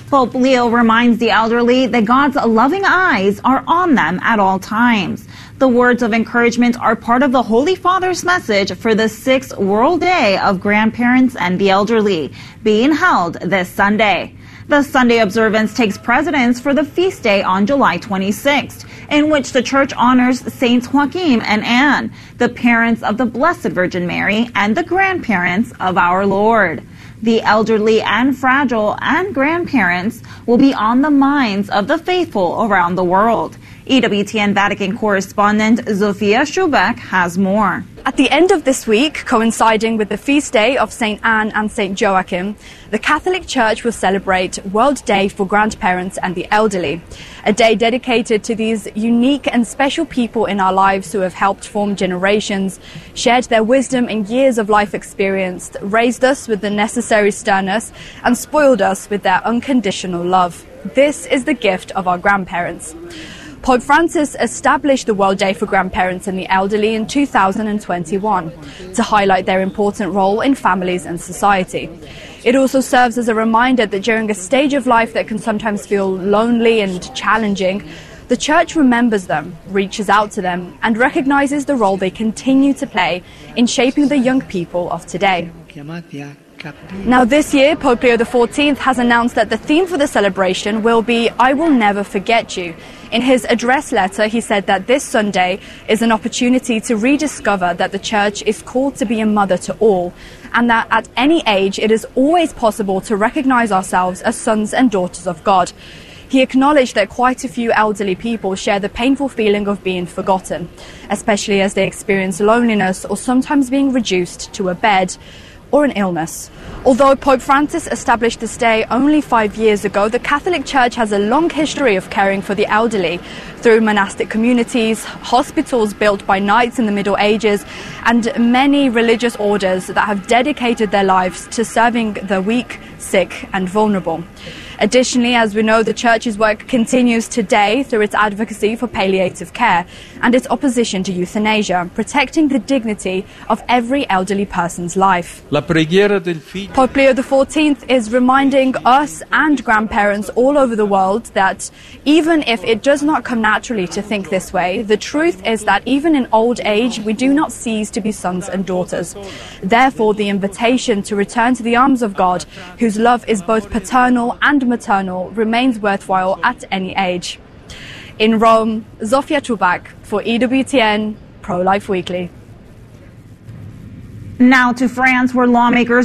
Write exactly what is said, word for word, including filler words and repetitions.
Pope Leo reminds the elderly that God's loving eyes are on them at all times. The words of encouragement are part of the Holy Father's message for the sixth World Day of Grandparents and the Elderly, being held this Sunday. The Sunday observance takes precedence for the feast day on July twenty-sixth, in which the Church honors Saints Joachim and Anne, the parents of the Blessed Virgin Mary and the grandparents of our Lord. The elderly and fragile and grandparents will be on the minds of the faithful around the world. E W T N Vatican correspondent Zofia Schubeck has more. At the end of this week, coinciding with the feast day of Saint Anne and Saint Joachim, the Catholic Church will celebrate World Day for Grandparents and the Elderly, a day dedicated to these unique and special people in our lives who have helped form generations, shared their wisdom and years of life experience, raised us with the necessary sternness, and spoiled us with their unconditional love. This is the gift of our grandparents. Pope Francis established the World Day for Grandparents and the Elderly in two thousand twenty-one to highlight their important role in families and society. It also serves as a reminder that during a stage of life that can sometimes feel lonely and challenging, the Church remembers them, reaches out to them, and recognizes the role they continue to play in shaping the young people of today. Now this year, Pope Leo the fourteenth has announced that the theme for the celebration will be I Will Never Forget You. In his address letter, he said that this Sunday is an opportunity to rediscover that the Church is called to be a mother to all, and that at any age it is always possible to recognize ourselves as sons and daughters of God. He acknowledged that quite a few elderly people share the painful feeling of being forgotten, especially as they experience loneliness or sometimes being reduced to a bed or an illness. Although Pope Francis established this day only five years ago, the Catholic Church has a long history of caring for the elderly through monastic communities, hospitals built by knights in the Middle Ages, and many religious orders that have dedicated their lives to serving the weak, sick, and vulnerable. Additionally, as we know, the Church's work continues today through its advocacy for palliative care and its opposition to euthanasia, protecting the dignity of every elderly person's life. La preghiera del figlio. Pope Leo the fourteenth is reminding us and grandparents all over the world that even if it does not come naturally to think this way, the truth is that even in old age, we do not cease to be sons and daughters. Therefore, the invitation to return to the arms of God, whose love is both paternal and maternal, remains worthwhile at any age. In Rome, Zofia Schubeck for E W T N Pro Life Weekly. Now to France, where lawmakers